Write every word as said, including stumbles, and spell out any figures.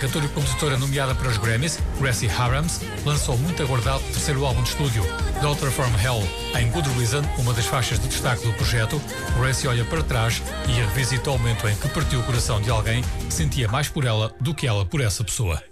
cantora e compositora nomeada para os Grammys, Gracie Abrams, lançou o muito aguardado terceiro álbum de estúdio, Daughter from Hell. Em Good Reason, uma das faixas de destaque do projeto, Gracie olha para trás e revisita o momento em que partiu o coração de alguém que sentia mais por ela do que ela por essa pessoa.